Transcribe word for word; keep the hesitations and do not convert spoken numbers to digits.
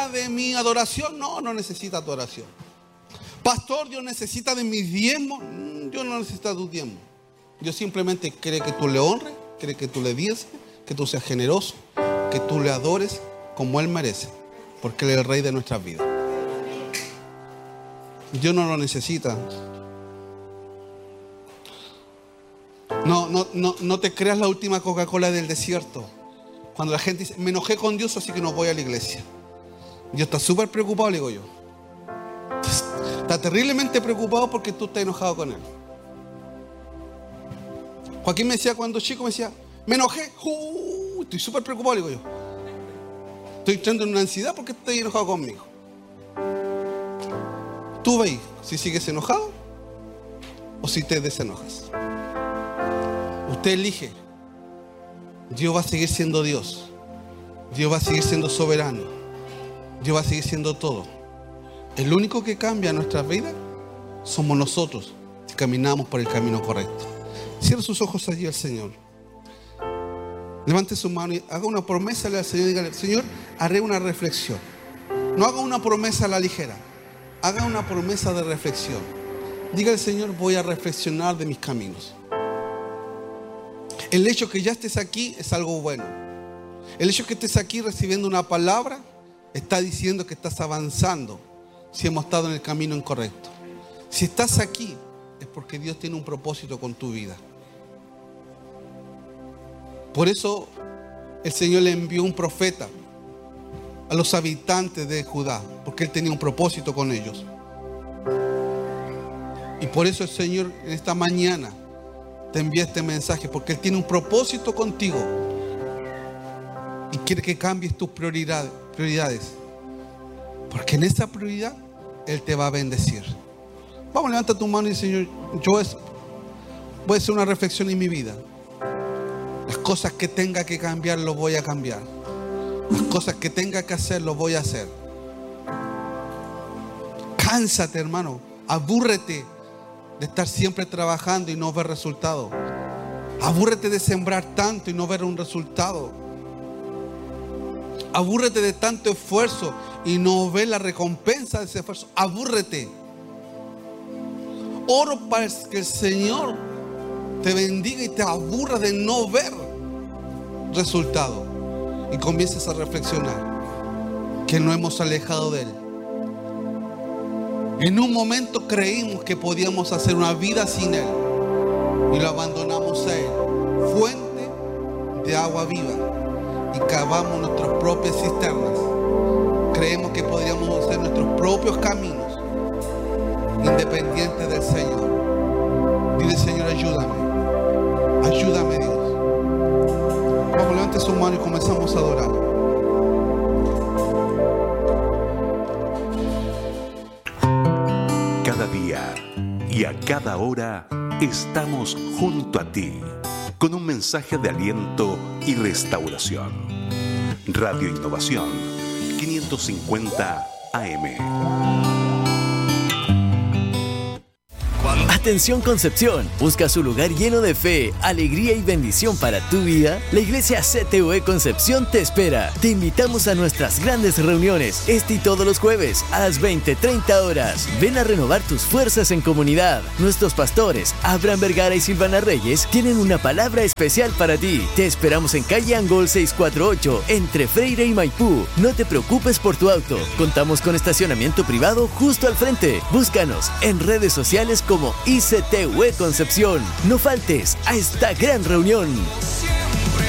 de mi adoración? No, no necesita tu oración. Pastor, Dios necesita de mis diezmos. Dios no necesita tus diezmos. Dios simplemente quiere que tú le honres, quiere que tú le diezmes, que tú seas generoso, que tú le adores como Él merece, porque Él es el Rey de nuestras vidas. Dios no lo necesita. No, no, no, no te creas la última Coca-Cola del desierto. Cuando la gente dice, me enojé con Dios, así que no voy a la iglesia. Dios está súper preocupado, le digo yo. Está terriblemente preocupado porque tú estás enojado con Él. Joaquín me decía cuando chico, me decía, me enojé, uh, estoy súper preocupado, le digo yo. Estoy entrando en una ansiedad porque estoy enojado conmigo. Tú veis si sigues enojado o si te desenojas. Usted elige. Dios va a seguir siendo Dios. Dios va a seguir siendo soberano. Dios va a seguir siendo todo. El único que cambia nuestras vidas somos nosotros si caminamos por el camino correcto. Cierre sus ojos allí al Señor. Levante su mano y haga una promesa al Señor. Dígale, Señor, haré una reflexión. No haga una promesa a la ligera. Haga una promesa de reflexión. Dígale, Señor, voy a reflexionar de mis caminos. El hecho que ya estés aquí es algo bueno. El hecho que estés aquí recibiendo una palabra está diciendo que estás avanzando si hemos estado en el camino incorrecto. Si estás aquí es porque Dios tiene un propósito con tu vida. Por eso el Señor le envió un profeta a los habitantes de Judá, porque Él tenía un propósito con ellos. Y por eso el Señor en esta mañana te envía este mensaje, porque Él tiene un propósito contigo y quiere que cambies tus prioridades, prioridades, porque en esa prioridad Él te va a bendecir. Vamos, levanta tu mano y Señor, yo es, voy a hacer una reflexión en mi vida. Las cosas que tenga que cambiar, lo voy a cambiar. Las cosas que tenga que hacer, lo voy a hacer. Cánsate, hermano. Abúrrete de estar siempre trabajando y no ver resultado. Abúrrete de sembrar tanto y no ver un resultado. Abúrrete de tanto esfuerzo y no ver la recompensa de ese esfuerzo. Abúrrete. Oro para que el Señor te bendiga y te aburra de no ver resultado. Y comiences a reflexionar que no hemos alejado de Él. En un momento creímos que podíamos hacer una vida sin Él y lo abandonamos a Él, fuente de agua viva, y cavamos nuestras propias cisternas. Creemos que podríamos hacer nuestros propios caminos independientes del Señor. Dile, Señor, ayúdame, ayúdame, Dios. Vamos, levante su mano y comenzamos a adorar. Cada día y a cada hora estamos junto a ti con un mensaje de aliento y restauración. Radio Innovación quinientos cincuenta A M. Atención Concepción, ¿buscas un lugar lleno de fe, alegría y bendición para tu vida? La Iglesia C T U E Concepción te espera. Te invitamos a nuestras grandes reuniones, este y todos los jueves a las veinte treinta horas. Ven a renovar tus fuerzas en comunidad. Nuestros pastores, Abraham Vergara y Silvana Reyes, tienen una palabra especial para ti. Te esperamos en calle Angol seiscientos cuarenta y ocho, entre Freire y Maipú. No te preocupes por tu auto. Contamos con estacionamiento privado justo al frente. Búscanos en redes sociales como I C T U E Concepción. No faltes a esta gran reunión.